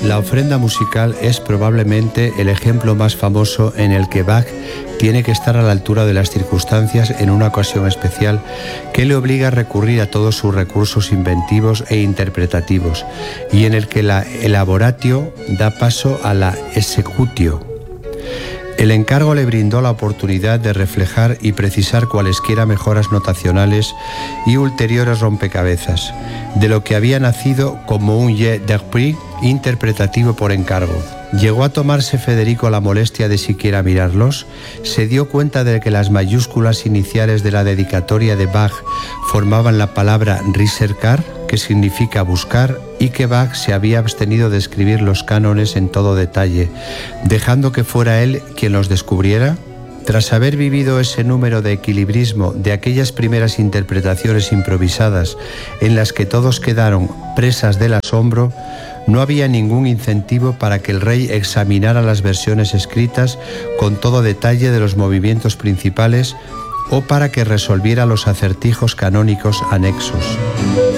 La ofrenda musical es probablemente el ejemplo más famoso en el que Bach tiene que estar a la altura de las circunstancias en una ocasión especial que le obliga a recurrir a todos sus recursos inventivos e interpretativos, y en el que la elaboratio da paso a la executio. El encargo le brindó la oportunidad de reflejar y precisar cualesquiera mejoras notacionales y ulteriores rompecabezas, de lo que había nacido como un jet d'esprit interpretativo por encargo. Llegó a tomarse Federico la molestia de siquiera mirarlos, se dio cuenta de que las mayúsculas iniciales de la dedicatoria de Bach formaban la palabra Ricercar, que significa buscar, y que Bach se había abstenido de escribir los cánones en todo detalle, dejando que fuera él quien los descubriera. Tras haber vivido ese número de equilibrismo de aquellas primeras interpretaciones improvisadas en las que todos quedaron presas del asombro, no había ningún incentivo para que el rey examinara las versiones escritas con todo detalle de los movimientos principales o para que resolviera los acertijos canónicos anexos.